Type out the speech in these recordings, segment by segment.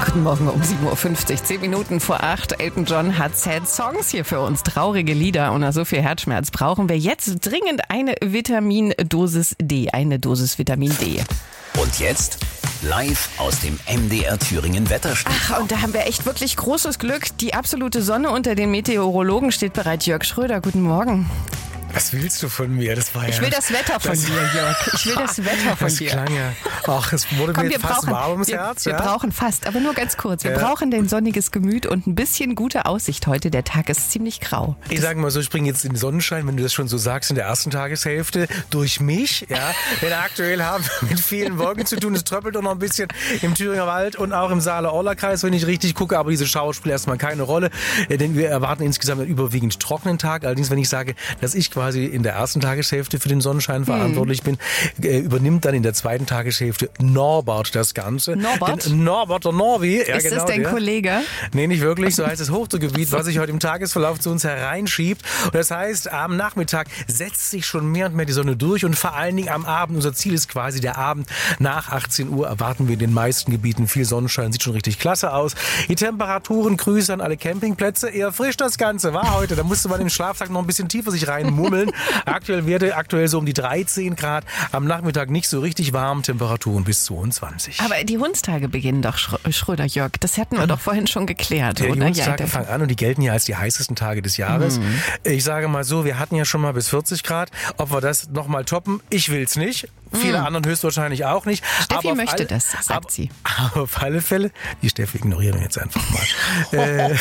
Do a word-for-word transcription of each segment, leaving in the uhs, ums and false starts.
Guten Morgen um sieben Uhr fünfzig, zehn Minuten vor acht. Elton John hat Sad Songs hier für uns, traurige Lieder. Und nach so viel Herzschmerz brauchen wir jetzt dringend eine Vitamindosis D, eine Dosis Vitamin D. Und jetzt live aus dem M D R Thüringen Wetterstudio. Ach, und da haben wir echt wirklich großes Glück. Die absolute Sonne unter den Meteorologen steht bereit. Jörg Schröder, guten Morgen. Was willst du von mir? Das war ja, ich will das Wetter von das, dir, Jörg. Ich will das Wetter von das dir. Klang ja. Ach, es wurde Komm, mir wir fast brauchen, warm ums wir, Herz. Wir ja? brauchen fast, aber nur ganz kurz. Wir ja. brauchen den sonniges Gemüt und ein bisschen gute Aussicht heute. Der Tag ist ziemlich grau. Ich sage mal so, ich bringe jetzt den Sonnenschein, wenn du das schon so sagst, in der ersten Tageshälfte durch mich. Ja? Denn aktuell haben wir mit vielen Wolken zu tun. Es tröppelt auch noch ein bisschen im Thüringer Wald und auch im Saale-Orla-Kreis, wenn ich richtig gucke. Aber diese Schauer spielen erstmal keine Rolle. Denn wir erwarten insgesamt einen überwiegend trockenen Tag. Allerdings, wenn ich sage, dass ich quasi in der ersten Tageshälfte für den Sonnenschein verantwortlich bin, äh, übernimmt dann in der zweiten Tageshälfte Norbert das Ganze. Norbert? Denn Norbert, der Norwi. Ja, ist genau, das dein der. Kollege? Nee, nicht wirklich. So heißt das Hochdruckgebiet, was sich heute im Tagesverlauf zu uns hereinschiebt. Und das heißt, am Nachmittag setzt sich schon mehr und mehr die Sonne durch und vor allen Dingen am Abend. Unser Ziel ist quasi der Abend. Nach achtzehn Uhr erwarten wir in den meisten Gebieten viel Sonnenschein. Sieht schon richtig klasse aus. Die Temperaturen, Grüße an alle Campingplätze. Eher frisch das Ganze war heute. Da musste man im Schlafsack noch ein bisschen tiefer sich reinmummeln. Aktuell Werte aktuell so um die dreizehn Grad. Am Nachmittag nicht so richtig warm. Temperaturen bis zweiundzwanzig. Aber die Hundstage beginnen doch, Schröder, Jörg. Das hatten wir doch vorhin schon geklärt, ja, oder? die Hundstage ja, fangen an und die gelten ja als die heißesten Tage des Jahres. Mhm. Ich sage mal so, wir hatten ja schon mal bis vierzig Grad. Ob wir das nochmal toppen, ich will's nicht. Viele mm. anderen höchstwahrscheinlich auch nicht. Steffi aber möchte alle, das, sagt aber, sie. Aber auf alle Fälle, die Steffi ignorieren wir jetzt einfach mal. äh,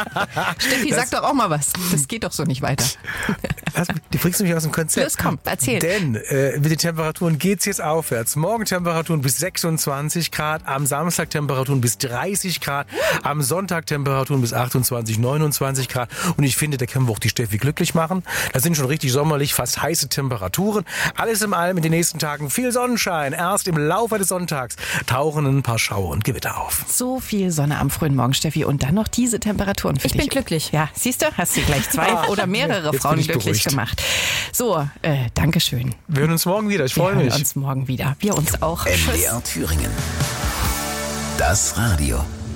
Steffi, das, sag doch auch mal was. Das geht doch so nicht weiter. Lass, die bringst du mich aus dem Konzept. Los, komm, erzähl. Denn äh, mit den Temperaturen geht's jetzt aufwärts. Morgen Temperaturen bis sechsundzwanzig Grad, am Samstag Temperaturen bis dreißig Grad, am Sonntag Temperaturen bis achtundzwanzig, neunundzwanzig Grad. Und ich finde, da können wir auch die Steffi glücklich machen. Das sind schon richtig sommerlich, fast heiße Temperaturen. Alles in allem in den nächsten Tagen viel Sonnenschein. Erst im Laufe des Sonntags tauchen ein paar Schauer und Gewitter auf. So viel Sonne am frühen Morgen, Steffi. Und dann noch diese Temperaturen. Ich bin glücklich. Ja, siehst du, hast du gleich zwei ah, oder mehrere Frauen glücklich beruhigt. gemacht. So, äh, Dankeschön. Wir hören uns morgen wieder. Ich freue mich. Wir hören uns morgen wieder. Wir uns auch. M D R Thüringen. Das Radio.